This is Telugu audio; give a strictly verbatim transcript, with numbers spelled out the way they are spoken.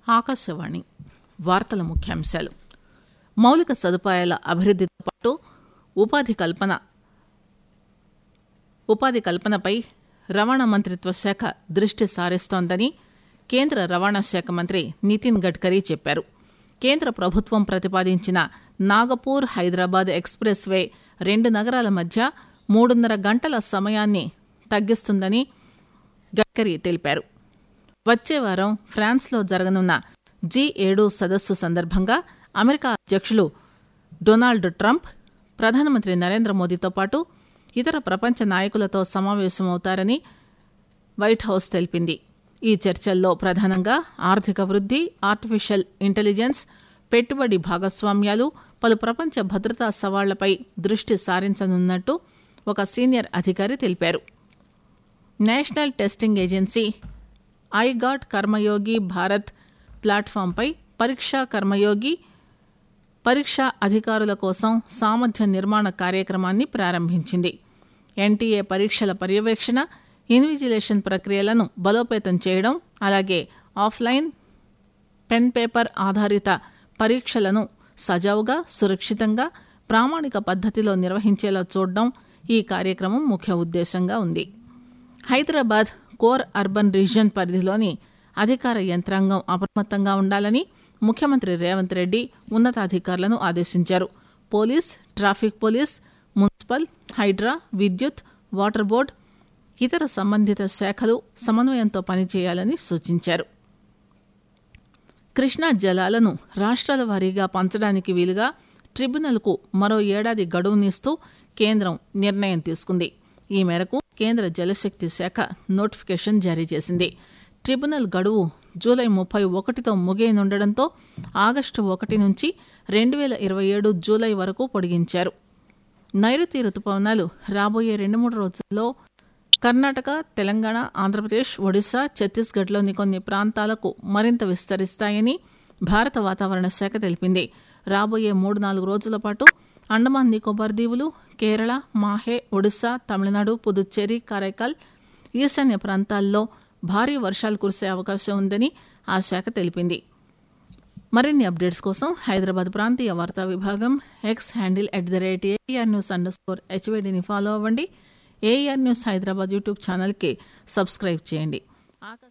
ఆకాశవాణి వార్తల ముఖ్యాంశాలు. మౌలిక సదుపాయాల అభివృద్ధితో పాటు ఉపాధి కల్పన ఉపాధి కల్పనపై రవాణా మంత్రిత్వ శాఖ దృష్టి సారిస్తోందని కేంద్ర రవాణా శాఖ మంత్రి నితిన్ గడ్కరీ చెప్పారు. కేంద్ర ప్రభుత్వం ప్రతిపాదించిన నాగపూర్ హైదరాబాద్ ఎక్స్ప్రెస్ వే రెండు నగరాల మధ్య మూడున్నర గంటల సమయాన్ని తగ్గిస్తుందని గడ్కరీ తెలిపారు. వచ్చే వారం ఫ్రాన్స్లో జరగనున్న జీ ఏడు సదస్సు సందర్భంగా అమెరికా అధ్యక్షులు డొనాల్డ్ ట్రంప్ ప్రధానమంత్రి నరేంద్ర మోదీతో పాటు ఇతర ప్రపంచ నాయకులతో సమావేశమవుతారని వైట్ హౌస్ తెలిపింది. ఈ చర్చల్లో ప్రధానంగా ఆర్థిక వృద్ధి, ఆర్టిఫిషియల్ ఇంటెలిజెన్స్, పెట్టుబడి భాగస్వామ్యాలు, పలు ప్రపంచ భద్రతా సవాళ్లపై దృష్టి సారించనున్నట్టు ఒక సీనియర్ అధికారి తెలిపారు. నేషనల్ టెస్టింగ్ ఏజెన్సీ ఐగాట్ కర్మయోగి భారత్ ప్లాట్ఫామ్పై పరీక్షా కర్మయోగి పరీక్షా అధికారుల కోసం సామర్థ్య నిర్మాణ కార్యక్రమాన్ని ప్రారంభించింది. ఎన్టీఏ పరీక్షల పర్యవేక్షణ, ఇన్విజిలేషన్ ప్రక్రియలను బలోపేతం చేయడం, అలాగే ఆఫ్లైన్ పెన్ పేపర్ ఆధారిత పరీక్షలను సజావుగా, సురక్షితంగా, ప్రామాణిక పద్ధతిలో నిర్వహించేలా చూడడం ఈ కార్యక్రమం ముఖ్య ఉద్దేశంగా ఉంది. హైదరాబాద్ కోర్ అర్బన్ రీజియన్ పరిధిలోని అధికార యంత్రాంగం అప్రమత్తంగా ఉండాలని ముఖ్యమంత్రి రేవంత్ రెడ్డి ఉన్నతాధికారులను ఆదేశించారు. Police, traffic police, municipal, Hydraa, విద్యుత్, వాటర్ బోర్డు, ఇతర సంబంధిత శాఖలు సమన్వయంతో పనిచేయాలని సూచించారు. కృష్ణా జలాలను రాష్ట్రాల వారీగా పంచడానికి వీలుగా ట్రిబ్యునల్కు మరో ఏడాది గడువునిస్తూ కేంద్రం నిర్ణయం తీసుకుంది. ఈ మేరకు కేంద్ర జలశక్తి శాఖ నోటిఫికేషన్ జారీ చేసింది. ట్రిబ్యునల్ గడువు జూలై ముప్పై ఒకటితో ముగియనుండడంతో ఆగస్టు ఒకటి నుంచి రెండు వేల ఇరవై ఏడు జూలై వరకు పొడిగించారు. నైరుతి రుతుపవనాలు రాబోయే రెండు మూడు రోజుల్లో కర్ణాటక, తెలంగాణ, ఆంధ్రప్రదేశ్, ఒడిశా, ఛత్తీస్గఢ్లోని కొన్ని ప్రాంతాలకు మరింత విస్తరిస్తాయని భారత వాతావరణ శాఖ తెలిపింది. రాబోయే మూడు నాలుగు రోజుల పాటు అండమాన్ నికోబార్ దీవులు, కేరళ, మాహే, ఒడిశా, తమిళనాడు, పుదుచ్చేరి, కారైకాల్, ఈశాన్య ప్రాంతాల్లో భారీ వర్షాలు కురిసే అవకాశం ఉందని ఆ శాఖ తెలిపింది. మరిన్ని అప్డేట్స్ కోసం హైదరాబాద్ ప్రాంతీయ వార్తా విభాగం X handle at the rate AR news under score హెచ్వైడిని follow అవ్వండి. ఏఆర్ న్యూస్ హైదరాబాద్ యూట్యూబ్ ఛానల్కి సబ్స్క్రైబ్ చేయండి.